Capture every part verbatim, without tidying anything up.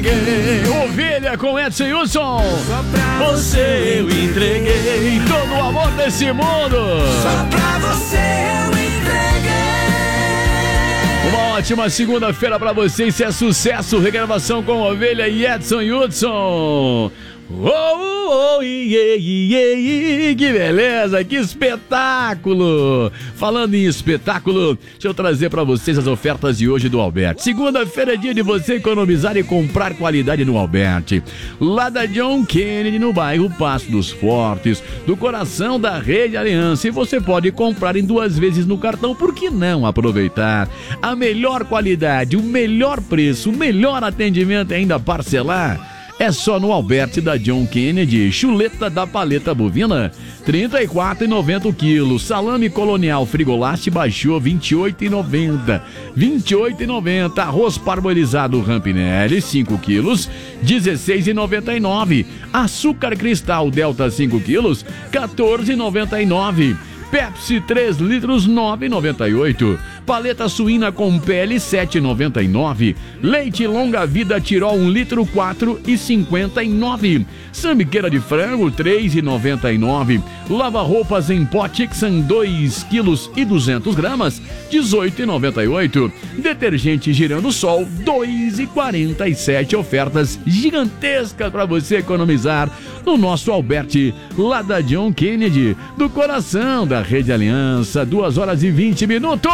Ovelha com Edson Wilson. Só pra você eu entreguei todo o amor desse mundo. Só pra você eu entreguei. Uma ótima segunda-feira pra você. Isso é sucesso. Regravação com Ovelha e Edson Hudson. Oh, oh, oh, yeah, yeah, yeah. Que beleza, que espetáculo! Falando em espetáculo, deixa eu trazer pra vocês as ofertas de hoje do Alberti. Segunda-feira é dia de você economizar e comprar qualidade no Alberti. Lá da John Kennedy, no bairro Passo dos Fortes, do coração da Rede Aliança. E você pode comprar em duas vezes no cartão, por que não aproveitar? A melhor qualidade, o melhor preço, o melhor atendimento e ainda parcelar. É só no Alberti da John Kennedy. Chuleta da paleta bovina, trinta e quatro reais e noventa centavos o quilo. Salame colonial Frigolast baixou vinte e oito reais e noventa centavos. vinte e oito reais e noventa centavos. Arroz parbolizado Rampinelli, cinco quilos, dezesseis reais e noventa e nove centavos. Açúcar cristal Delta cinco quilos, quatorze reais e noventa e nove centavos. Pepsi três litros, nove reais e noventa e oito centavos. Paleta suína com pele, sete reais e noventa e nove centavos. Leite longa vida Tirol, um litro, quatro reais e cinquenta e nove centavos. Sambiqueira de frango, três reais e noventa e nove centavos. Lava roupas em pó Tixan, dois quilos e duzentas gramas, dezoito reais e noventa e oito centavos. Detergente Girando Sol, dois reais e quarenta e sete centavos. Ofertas gigantescas para você economizar no nosso Alberti, lá da John Kennedy, do coração da Rede Aliança. Duas horas e vinte minutos.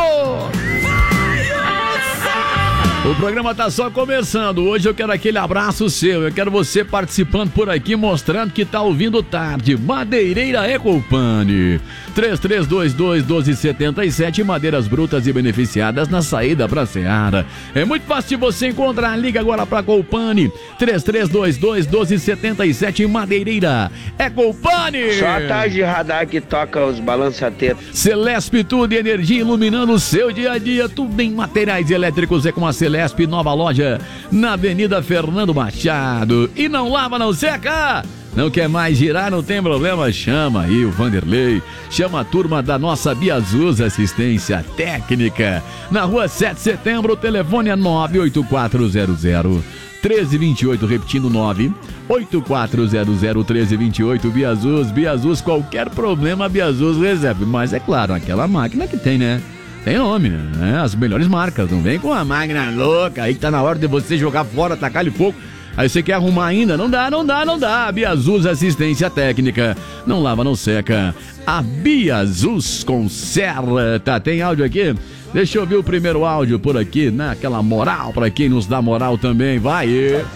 O programa tá só começando. Hoje eu quero aquele abraço seu. Eu quero você participando por aqui, mostrando que tá ouvindo tarde. Madeireira Ecopani. três três dois dois, um dois sete sete. Madeiras brutas e beneficiadas na saída pra Seara. É muito fácil de você encontrar. Liga agora pra Ecopani. três três dois dois, um dois sete sete. Madeireira Ecopani. Só a tarde radar que toca os balançateiros. Celesp, tudo e energia iluminando o seu dia a dia. Tudo em materiais elétricos é com a Celesp. Nova loja na Avenida Fernando Machado. E não lava, não seca. Não quer mais girar, não tem problema, chama aí o Vanderlei, chama a turma da nossa Biazus Assistência Técnica, na rua sete de setembro, o telefone é nove oito quatro zero zero, um três dois oito, repetindo nove oito quatro zero zero, um três dois oito. Biazus, Biazus, qualquer problema Biazus reserve, mas é claro, aquela máquina que tem, né? Tem nome, né? As melhores marcas. Não vem com a máquina louca aí que tá na hora de você jogar fora, tacar-lhe fogo. Aí você quer arrumar ainda? Não dá, não dá, não dá. Biazus Assistência Técnica. Não lava, não seca. A Biazus conserta. Tem áudio aqui? Deixa eu ver o primeiro áudio por aqui, né? Aquela moral pra quem nos dá moral também. Vai!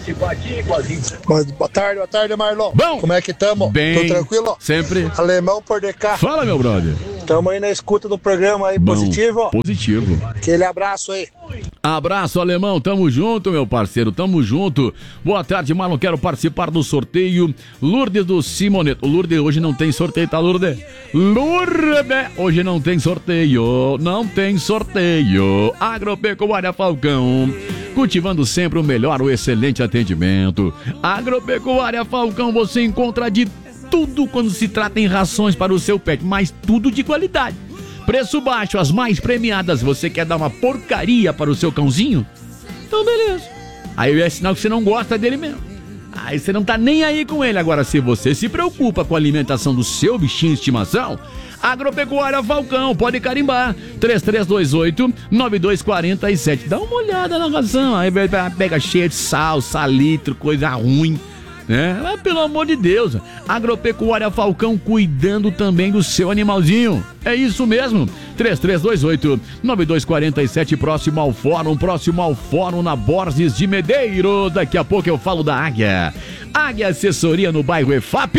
Mas, boa tarde, boa tarde, Marlon. Bom! Como é que tamo? Bem. Tô tranquilo? Sempre. Alemão por D K. Fala, meu brother. Tamo aí na escuta do programa aí, Bom, positivo? Positivo. Aquele abraço aí. Abraço, alemão, tamo junto, meu parceiro, tamo junto. Boa tarde, Marlon, quero participar do sorteio. Lourdes do Simoneto. Lourdes, hoje não tem sorteio, tá, Lourdes? Lourdes, hoje não tem sorteio, não tem sorteio. Agropecuária Falcão, cultivando sempre o melhor, o excelente atendimento. Agropecuária Falcão, você encontra de tudo quando se trata em rações para o seu pet, mas tudo de qualidade. Preço baixo, as mais premiadas. Você quer dar uma porcaria para o seu cãozinho? Então beleza. Aí é sinal que você não gosta dele mesmo. Aí você não tá nem aí com ele. Agora, se você se preocupa com a alimentação do seu bichinho de estimação, Agropecuária Falcão, pode carimbar. três três dois oito, nove dois quatro sete. Dá uma olhada na ração. Aí pega cheia de sal, salitro, coisa ruim. É, mas pelo amor de Deus, Agropecuária Falcão, cuidando também do seu animalzinho. É isso mesmo. três três dois oito, nove dois quatro sete, próximo ao fórum, próximo ao fórum na Borges de Medeiros. Daqui a pouco eu falo da Águia. Águia Assessoria no bairro E F A P.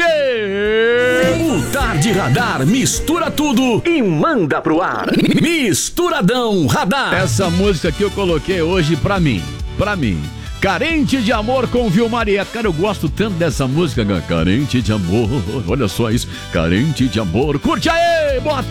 O Tarde Radar mistura tudo e manda pro ar. Misturadão Radar. Essa música que eu coloquei hoje pra mim, pra mim. Carente de Amor com Vilmarieta. Cara, eu gosto tanto dessa música, cara. Carente de Amor, olha só isso. Carente de Amor. Curte aí, boa